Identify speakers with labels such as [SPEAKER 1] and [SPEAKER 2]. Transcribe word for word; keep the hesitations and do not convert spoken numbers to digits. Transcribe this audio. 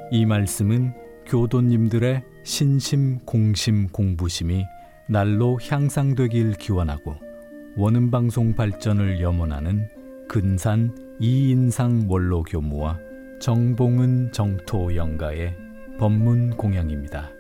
[SPEAKER 1] 이 말씀은 교도님들의 신심, 공심, 공부심이 날로 향상되길 기원하고 원음방송 발전을 염원하는 근산 이인상 원로교무와 정봉은 정토 영가의 법문 공양입니다.